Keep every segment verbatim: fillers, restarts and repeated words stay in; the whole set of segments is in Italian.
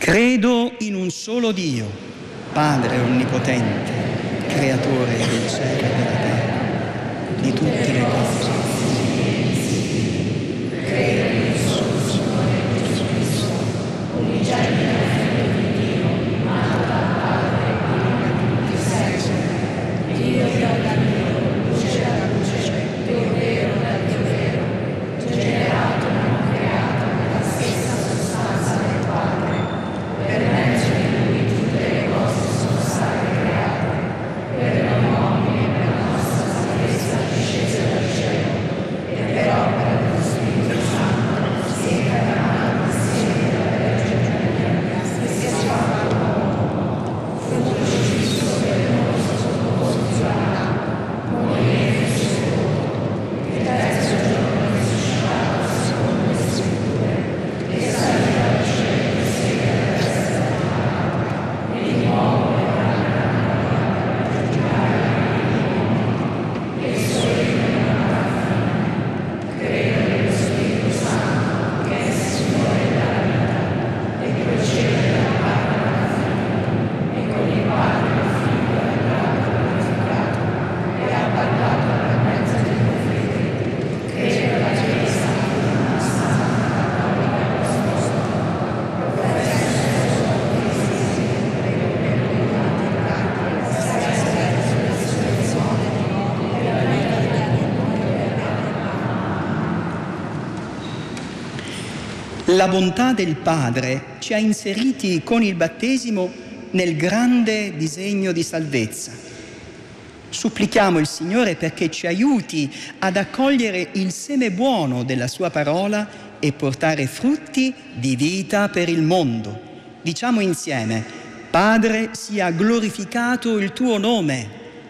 Credo in un solo Dio, Padre onnipotente, creatore del cielo e della terra, di tutte le cose. Credo in un solo Signore Gesù Cristo, unigenito Figlio di Dio, nato dal Padre e prima di tutti i secoli, Dio dalla Dio, luce dalla luce, Dio vero dal Dio vero, generato e non creato nella stessa sostanza del Padre, per mezzo di Lui tutte le cose sono state create, per noi uomini e per la nostra salvezza discese dal cielo, e per opera dello Spirito Santo si è incarnato insieme alla Vergine Maria, e si è fatto uomo, fu crocifisso per noi sotto Ponzio Pilato, morì e fu sepolto, il terzo giorno risuscitato secondo le Scritture, e salì al cielo e siede alla destra del Padre, e di nuovo verrà per giudicare gli uomini, e il suo regno non avrà fine. Credo nello Spirito Santo, che è il Signore della vita, e che procede dal Padre alla Figlio, e con il Padre il Figlio è andato glorificato, e ha parlato per mezzo dei profeti. Credo alla Chiesa, una santa, cattolica e apostolica, professa nella sua Chiesa, e con le peccati e sia aspetta sulla risurrezione dei morti e la vita eterna. La bontà del Padre ci ha inseriti con il battesimo nel grande disegno di salvezza. Supplichiamo il Signore perché ci aiuti ad accogliere il seme buono della sua parola e portare frutti di vita per il mondo. Diciamo insieme: Padre, sia glorificato il tuo nome.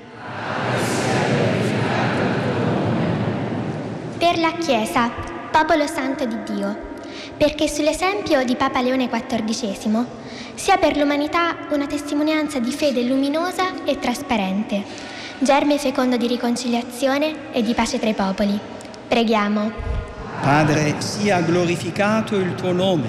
Per la Chiesa, popolo santo di Dio, perché sull'esempio di Papa Leone quattordicesimo sia per l'umanità una testimonianza di fede luminosa e trasparente, germe fecondo di riconciliazione e di pace tra i popoli. Preghiamo. Padre, sia glorificato il tuo nome.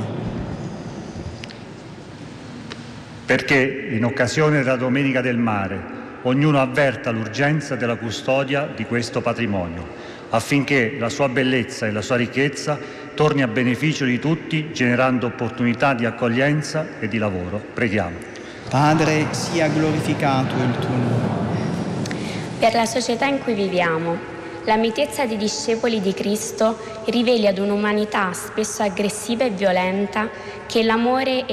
Perché in occasione della Domenica del Mare ognuno avverta l'urgenza della custodia di questo patrimonio, affinché la sua bellezza e la sua ricchezza torni a beneficio di tutti, generando opportunità di accoglienza e di lavoro. Preghiamo. Padre, sia glorificato il tuo nome. Per la società in cui viviamo, la mitezza dei discepoli di Cristo riveli ad un'umanità spesso aggressiva e violenta che l'amore